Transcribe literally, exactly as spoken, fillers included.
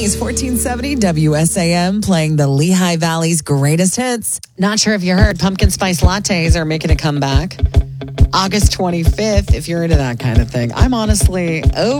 Valley's fourteen seventy W S A M playing the Lehigh Valley's greatest hits. Not sure if you heard, pumpkin spice lattes are making a comeback. August twenty-fifth, if you're into that kind of thing. I'm honestly over